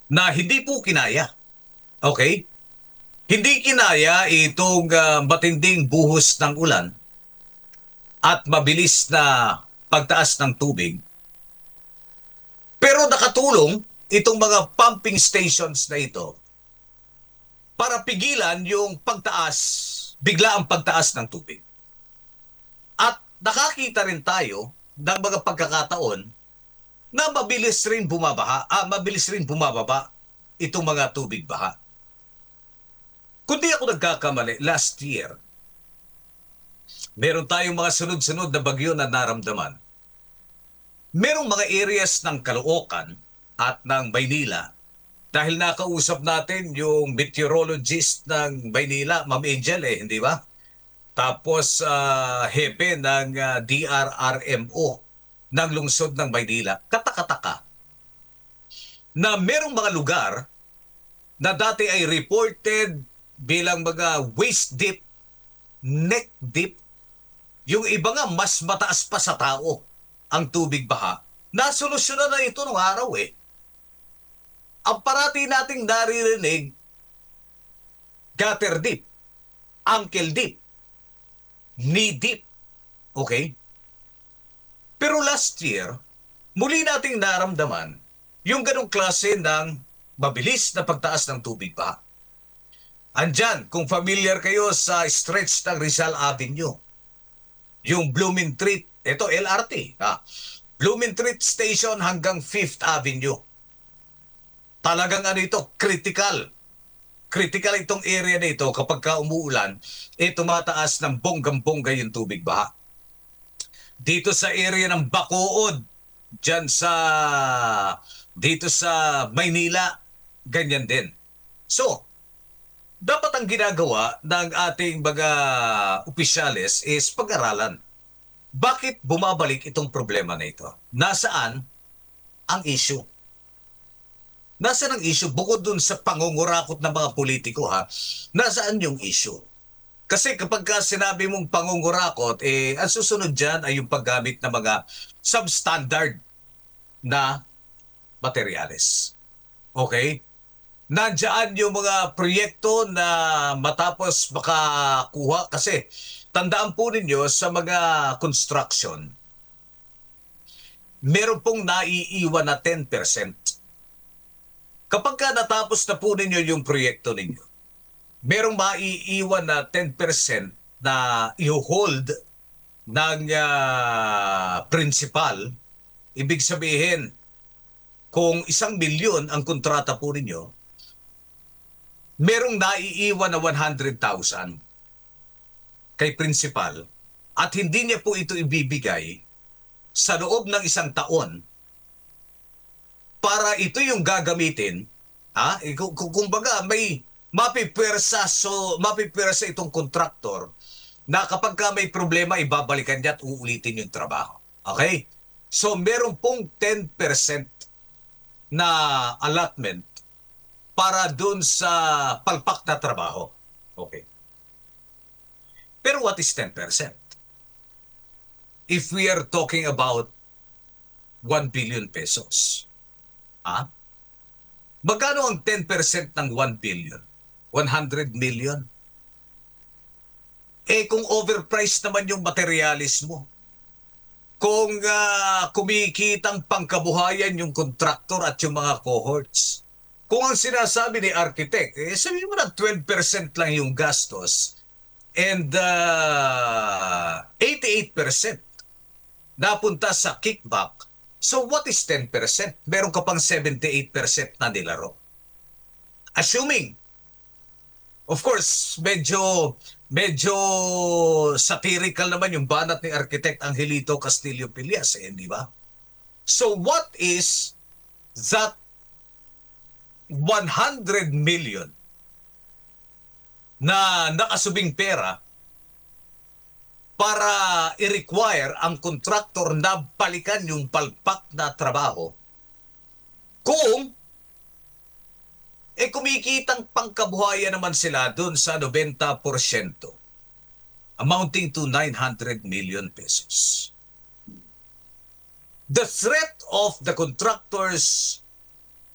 na hindi po kinaya. Okay? Hindi kinaya itong matinding buhos ng ulan at mabilis na pagtaas ng tubig. Pero nakatulong itong mga pumping stations na ito para pigilan yung pagtaas, bigla ang pagtaas ng tubig. At nakakita rin tayo ng mga pagkakataon na mabilis rin bumababa itong mga tubig baha. Kung di ako nagkakamali, last year, meron tayong mga sunod-sunod na bagyo na naramdaman. Merong mga areas ng Caloocan at ng Maynila dahil nakausap natin yung meteorologist ng Maynila, Ma'am Angel hindi ba? Tapos hepe ng DRRMO ng lungsod ng Maynila. Katakataka na merong mga lugar na dati ay reported bilang mga waist deep, neck deep, yung iba nga mas mataas pa sa tao ang tubig baha. Nasolusyonan na ito nung araw Ang parati nating naririnig, gutter deep, ankle deep, knee deep. Okay? Pero last year, muli nating naramdaman yung ganong klase ng mabilis na pagtaas ng tubig baha. Andyan, kung familiar kayo sa stretch ng Rizal Avenue, yung Blumentritt, ito LRT, Blumentritt Station hanggang 5th Avenue. Talagang ito, critical. Critical itong area na ito kapag ka umuulan, tumataas ng bonggang-bongga yung tubig baha. Dito sa area ng Bacood, dito sa Maynila, ganyan din. So, dapat ang ginagawa ng ating mga opisyales is pag-aralan. Bakit bumabalik itong problema na ito? Nasaan ang issue? Nasaan ang issue? Bukod dun sa pangungurakot ng mga politiko, nasaan yung issue? Kasi kapag sinabi mong pangungurakot, ang susunod dyan ay yung paggamit ng mga substandard na materyales. Okay? Nandiyan yung mga proyekto na matapos makakuha kasi tandaan po ninyo sa mga construction, meron pong naiiwan na 10%. Kapag natapos na po ninyo yung proyekto ninyo, merong maiiwan na 10% na i-hold ng principal. Ibig sabihin, kung 1 milyon ang kontrata po ninyo, merong naiiwan na 100,000 kay principal at hindi niya po ito ibibigay sa loob ng 1 taon para ito yung gagamitin. Kumbaga may mapipwersa itong kontraktor na kapag may problema ibabalikan niya at uulitin yung trabaho. Okay? So meron pong 10% na allotment para dun sa palpak na trabaho. Okay. Pero what is 10%? If we are talking about 1 billion pesos, magkano ang 10% ng 1 billion? 100 million? Kung overpriced naman yung materialis mo, kung kumikitang pangkabuhayan yung kontraktor at yung mga cohorts, kung ang sinasabi ni architect, sabihin mo na 12% lang yung gastos and 88% napunta sa kickback. So what is 10%? Meron ka pang 78% na nilaro. Assuming, of course, medyo satirical naman yung banat ni architect Angelito Castillo Pillas, di ba? So what is that 100 million na nakasubing pera para i-require ang kontraktor na balikan yung palpak na trabaho kung kumikitang pangkabuhayan naman sila dun sa 90%, amounting to 900 million pesos. The threat of the contractors